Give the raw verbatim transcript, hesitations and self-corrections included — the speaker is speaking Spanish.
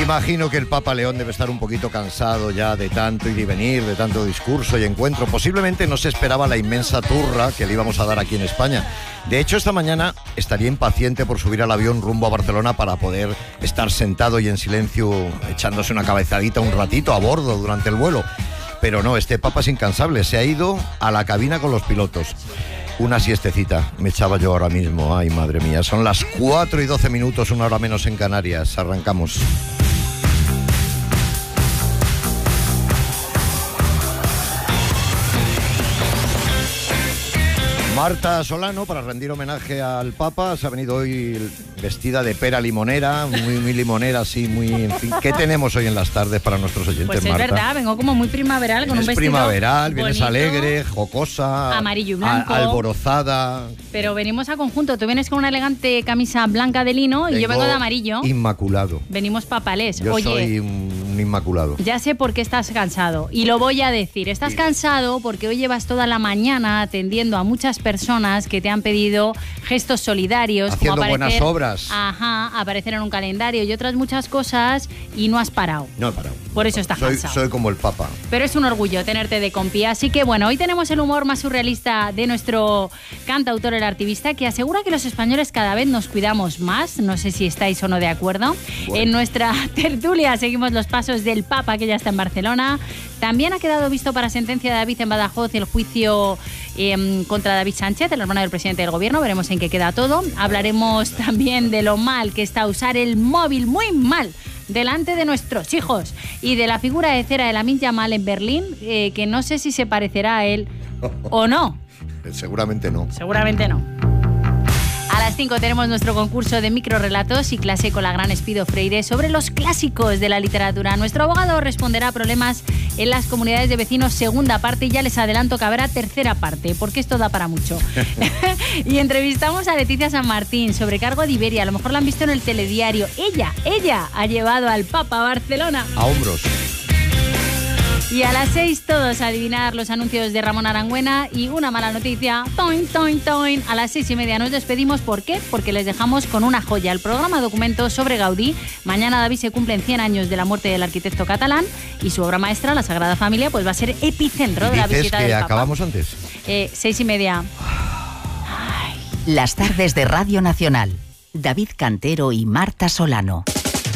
Imagino que el Papa León debe estar un poquito cansado ya de tanto ir y venir, de tanto discurso y encuentro. Posiblemente no se esperaba la inmensa turra que le íbamos a dar aquí en España. De hecho, esta mañana estaría impaciente por subir al avión rumbo a Barcelona para poder estar sentado y en silencio echándose una cabezadita un ratito a bordo durante el vuelo. Pero no, este Papa es incansable, se ha ido a la cabina con los pilotos. Una siestecita me echaba yo ahora mismo. Ay, madre mía, son las cuatro y doce minutos, una hora menos en Canarias. Arrancamos. Marta Solano, para rendir homenaje al Papa, se ha venido hoy vestida de pera limonera, muy, muy limonera, así, muy... En fin. ¿Qué tenemos hoy en las tardes para nuestros oyentes, Pues es Marta? verdad, vengo como muy primaveral, con Vienes un vestido primaveral, vienes bonito, alegre, jocosa, amarillo y blanco, a, alborozada. Pero venimos a conjunto. Tú vienes con una elegante camisa blanca de lino y yo vengo de amarillo. Inmaculado. Venimos papalés. Yo Oye, soy un, un inmaculado. ya sé por qué estás cansado y lo voy a decir. Estás Sí. cansado porque hoy llevas toda la mañana atendiendo a muchas personas que te han pedido gestos solidarios, Haciendo como aparecer, buenas obras. Ajá, aparecer en un calendario y otras muchas cosas y no has parado. No he parado. Por eso estás soy, cansado. soy como el Papa. Pero es un orgullo tenerte de compi. Así que bueno, hoy tenemos el humor más surrealista de nuestro cantautor, el artivista, que asegura que los españoles cada vez nos cuidamos más. No sé si estáis o no de acuerdo. Bueno. En nuestra tertulia seguimos los pasos del Papa, que ya está en Barcelona. También ha quedado visto para sentencia de David en Badajoz el juicio eh, contra David Sánchez, el hermano del presidente del gobierno. Veremos en qué queda todo. Hablaremos también de lo mal que está usar el móvil, muy mal, delante de nuestros hijos, y de la figura de cera de Lamine Yamal en Berlín, eh, que no sé si se parecerá a él o no. Seguramente no. Seguramente no. A las cinco tenemos nuestro concurso de microrelatos y clase con la gran Espido Freire sobre los clásicos de la literatura. Nuestro abogado responderá a problemas en las comunidades de vecinos, segunda parte, y ya les adelanto que habrá tercera parte, porque esto da para mucho. Y entrevistamos a Leticia San Martín, sobrecargo de Iberia, a lo mejor la han visto en el telediario. Ella, ella ha llevado al Papa a Barcelona. A hombros. Y a las seis todos a adivinar los anuncios de Ramón Arangüena y una mala noticia, toin, toin, toin. A las seis y media nos despedimos. ¿Por qué? Porque les dejamos con una joya, el programa documento sobre Gaudí. Mañana, David, se cumplen cien años de la muerte del arquitecto catalán y su obra maestra, la Sagrada Familia, pues va a ser epicentro de la visita que del Papa. acabamos antes? Eh, seis y media. Las tardes de Radio Nacional. David Cantero y Marta Solano.